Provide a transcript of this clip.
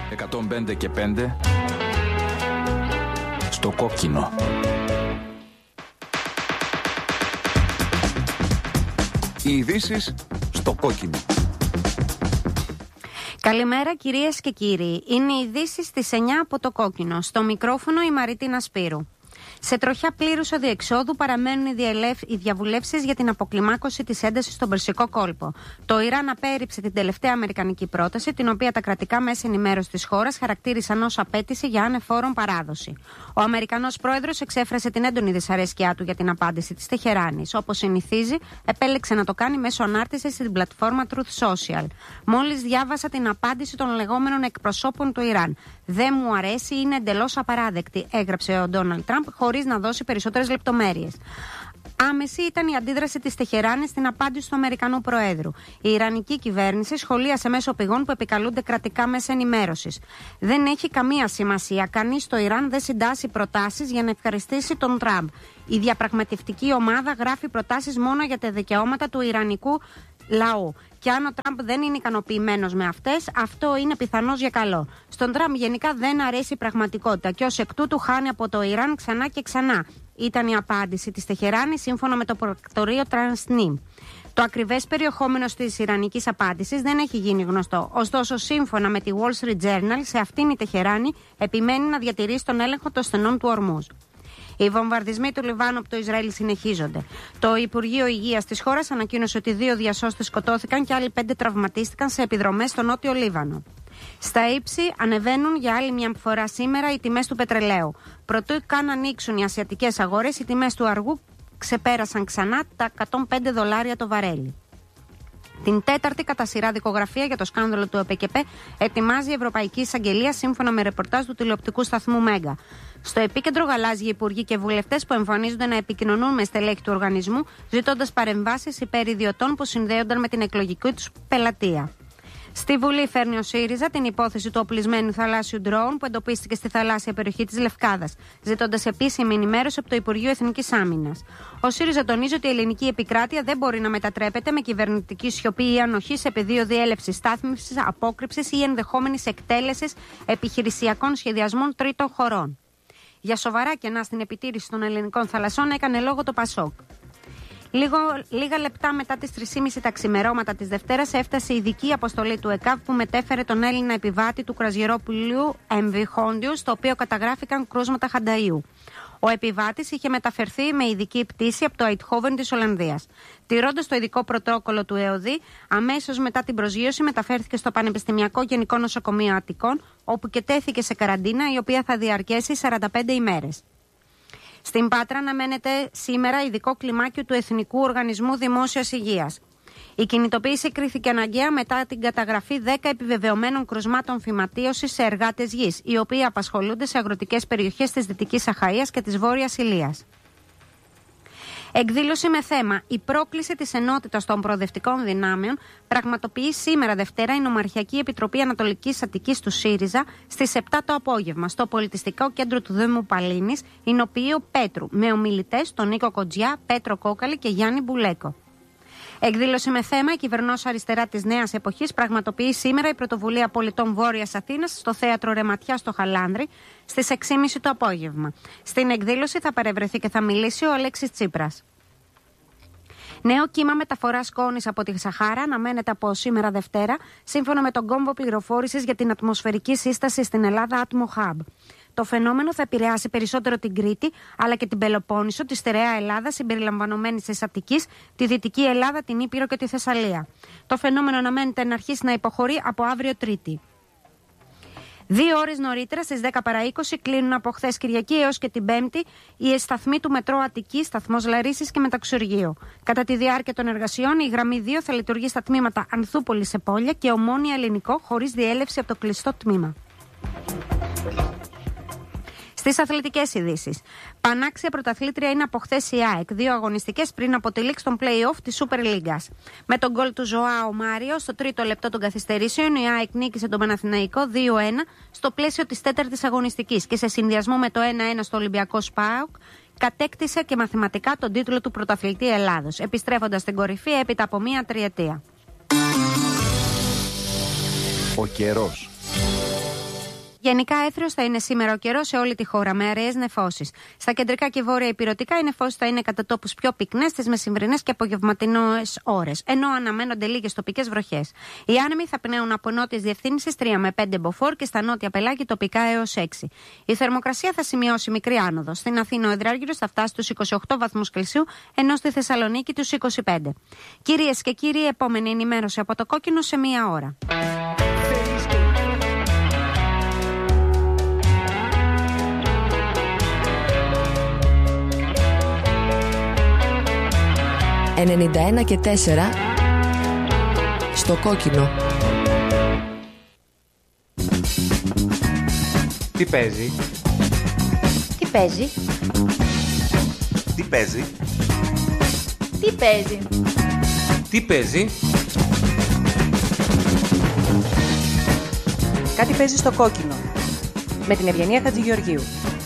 105 και 5 στο κόκκινο. Οι ειδήσεις στο κόκκινο. Καλημέρα κυρίες και κύριοι. Είναι οι ειδήσεις στις 9 από το κόκκινο. Στο μικρόφωνο η Μαριτίνα Σπύρου. Σε τροχιά πλήρους αδιεξόδου παραμένουν οι διαβουλεύσεις για την αποκλιμάκωση της έντασης στον Περσικό κόλπο. Το Ιράν απέρριψε την τελευταία αμερικανική πρόταση, την οποία τα κρατικά μέσα ενημέρωσης της χώρας χαρακτήρισαν ως απέτηση για ανεφόρον παράδοση. Ο Αμερικανός πρόεδρος εξέφρασε την έντονη δυσαρέσκειά του για την απάντηση της Τεχεράνης. Όπως συνηθίζει, επέλεξε να το κάνει μέσω ανάρτησης στην πλατφόρμα Truth Social. Μόλις διάβασα την απάντηση των λεγόμενων εκπροσώπων του Ιράν. Δεν μου αρέσει, είναι εντελώς απαράδεκτη, έγραψε ο Ντόναλντ Τραμπ, χωρίς να δώσει περισσότερες λεπτομέρειες. Άμεση ήταν η αντίδραση της Τεχεράνης στην απάντηση του Αμερικανού Προέδρου. Η Ιρανική κυβέρνηση σχολίασε μέσω πηγών που επικαλούνται κρατικά μέσα ενημέρωσης. Δεν έχει καμία σημασία. Κανείς στο Ιράν δεν συντάσσει προτάσεις για να ευχαριστήσει τον Τραμπ. Η διαπραγματευτική ομάδα γράφει προτάσεις μόνο για τα δικαιώματα του Ιρανικού λαού. Και αν ο Τραμπ δεν είναι ικανοποιημένος με αυτές, αυτό είναι πιθανώς για καλό. Στον Τραμπ γενικά δεν αρέσει η πραγματικότητα και ως εκ τούτου χάνει από το Ιράν ξανά και ξανά. Ήταν η απάντηση της Τεχεράνης σύμφωνα με το πρακτορείο Transnim. Το ακριβές περιεχόμενο της ιρανικής απάντησης δεν έχει γίνει γνωστό. Ωστόσο, σύμφωνα με τη Wall Street Journal, σε αυτήν η Τεχεράνη επιμένει να διατηρήσει τον έλεγχο των στενών του Ορμούζ. Οι βομβαρδισμοί του Λιβάνου από το Ισραήλ συνεχίζονται. Το Υπουργείο Υγείας της χώρας ανακοίνωσε ότι 2 διασώστες σκοτώθηκαν και άλλοι 5 τραυματίστηκαν σε επιδρομές στο νότιο Λίβανο. Στα ύψη ανεβαίνουν για άλλη μια φορά σήμερα οι τιμές του πετρελαίου. Προτού καν ανοίξουν οι ασιατικές αγορές, οι τιμές του αργού ξεπέρασαν ξανά τα $105 το βαρέλι. Την τέταρτη κατά σειρά δικογραφία για το σκάνδαλο του ΕΠΚΠ ετοιμάζει η Ευρωπαϊκή Εισαγγελία σύμφωνα με ρεπορτάζ του τηλεοπτικού σταθμού Μέγκα. Στο επίκεντρο γαλάζιοι υπουργοί και βουλευτές που εμφανίζονται να επικοινωνούν με στελέχη του οργανισμού, ζητώντας παρεμβάσεις υπέρ ιδιωτών που συνδέονταν με την εκλογική τους πελατεία. Στη Βουλή φέρνει ο ΣΥΡΙΖΑ την υπόθεση του οπλισμένου θαλάσσιου ντρόουν που εντοπίστηκε στη θαλάσσια περιοχή της Λευκάδας, ζητώντας επίσημη ενημέρωση από το Υπουργείο Εθνικής Άμυνας. Ο ΣΥΡΙΖΑ τονίζει ότι η ελληνική επικράτεια δεν μπορεί να μετατρέπεται με κυβερνητική σιωπή ή ανοχή σε πεδίο διέλευσης, στάθμευσης, απόκρυψης ή ενδεχόμενης εκτέλεσης επιχειρησιακών σχεδιασμών τρίτων χωρών. Για σοβαρά κενά στην επιτήρηση των ελληνικών θαλασσών έκανε λόγο το ΠΑΣΟΚ. Λίγα λεπτά μετά τις 3.30 τα ξημερώματα της Δευτέρας έφτασε η ειδική αποστολή του ΕΚΑΒ που μετέφερε τον Έλληνα επιβάτη του κρουαζιερόπλοιου MV Hondius, στο οποίο καταγράφηκαν κρούσματα χανταΐου. Ο επιβάτης είχε μεταφερθεί με ειδική πτήση από το Αιτχόβεν της Ολλανδίας. Τηρώντας το ειδικό πρωτόκολλο του ΕΟΔΗ, αμέσως μετά την προσγείωση μεταφέρθηκε στο Πανεπιστημιακό Γενικό Νοσοκομείο Αττικών, όπου και τέθηκε σε καραντίνα, η οποία θα διαρκέσει 45 ημέρες. Στην Πάτρα αναμένεται σήμερα ειδικό κλιμάκιο του Εθνικού Οργανισμού Δημόσιας Υγείας. Η κινητοποίηση κρίθηκε αναγκαία μετά την καταγραφή 10 επιβεβαιωμένων κρουσμάτων φυματίωσης σε εργάτες γης, οι οποίοι απασχολούνται σε αγροτικές περιοχές της Δυτικής Αχαΐας και της Βόρειας Ηλίας. Εκδήλωση με θέμα «Η πρόκληση της ενότητας των προοδευτικών δυνάμεων» πραγματοποιεί σήμερα Δευτέρα η Νομαρχιακή Επιτροπή Ανατολικής Αττικής του ΣΥΡΙΖΑ στις 7 το απόγευμα στο Πολιτιστικό Κέντρο του Δήμου Παλίνης, Ινοποιείο Πέτρου, με ομιλητές τον Νίκο Κοντζιά, Πέτρο Κόκαλη και Γιάννη Μπουλέκο. Εκδήλωση με θέμα «Η κυβερνός αριστερά της νέας εποχής» πραγματοποιεί σήμερα η Πρωτοβουλία Πολιτών Βόρειας Αθήνας στο Θέατρο Ρεματιά στο Χαλάνδρη στις 6.30 το απόγευμα. Στην εκδήλωση θα παρευρεθεί και θα μιλήσει ο Αλέξης Τσίπρας. Νέο κύμα μεταφοράς σκόνης από τη Σαχάρα αναμένεται από σήμερα Δευτέρα, σύμφωνα με τον κόμβο πληροφόρησης για την ατμοσφαιρική σύσταση στην Ελλάδα Atmo Hub. Το φαινόμενο θα επηρεάσει περισσότερο την Κρήτη, αλλά και την Πελοπόννησο, τη στερεά Ελλάδα συμπεριλαμβανομένη της Αττικής, τη Δυτική Ελλάδα, την Ήπειρο και τη Θεσσαλία. Το φαινόμενο αναμένεται να αρχίσει να υποχωρεί από αύριο Τρίτη. 2 ώρες νωρίτερα, στις 10 παρά 20, κλείνουν από χθες Κυριακή έως και την Πέμπτη οι σταθμοί του Μετρό Αττικής, σταθμός Λαρίσης και Μεταξουργείο. Κατά τη διάρκεια των εργασιών, η γραμμή 2 θα λειτουργεί στα τμήματα Ανθούπολη σε Πόλια και Ομόνια Ελληνικό, χωρίς διέλευση από το κλειστό τμήμα. Στις αθλητικές ειδήσεις. Πανάξια πρωταθλήτρια είναι από χθες η ΑΕΚ, 2 αγωνιστικές πριν από τη λήξη των play-off της Super League. Με τον γκολ του Ζωάο Μάριο στο 3ο λεπτό των καθυστερήσεων, η ΑΕΚ νίκησε τον Παναθηναϊκό 2-1 στο πλαίσιο της 4ης αγωνιστικής και σε συνδυασμό με το 1-1 στο Ολυμπιακό ΣΠΑΟΚ κατέκτησε και μαθηματικά τον τίτλο του πρωταθλητή Ελλάδος, επιστρέφοντας στην κορυφή έπειτα από μία τριετία. Ο καιρός. Γενικά έθριος θα είναι σήμερα ο καιρός σε όλη τη χώρα με αραιές νεφώσεις. Στα κεντρικά και βόρεια υπηρετικά οι νεφώσεις θα είναι κατά τόπους πιο πυκνές στις μεσημβρινές και απογευματινές ώρες, ενώ αναμένονται λίγες τοπικές βροχές. Οι άνεμοι θα πνέουν από νότιες διευθύνσεις 3 με 5 μποφόρ και στα νότια πελάγη τοπικά έως 6. Η θερμοκρασία θα σημειώσει μικρή άνοδο. Στην Αθήνα ο υδράργυρος θα φτάσει στους 28 βαθμούς Κελσίου, ενώ στη Θεσσαλονίκη τους 25. Κυρίες και κύριοι, επόμενη ενημέρωση από το Κόκκινο σε 1 ώρα. 91 και 4 στο Κόκκινο. Τι παίζει? Τι παίζει? Τι παίζει? Τι παίζει? Τι παίζει? Κάτι παίζει στο Κόκκινο με την Ευγενία Χατζηγεωργίου.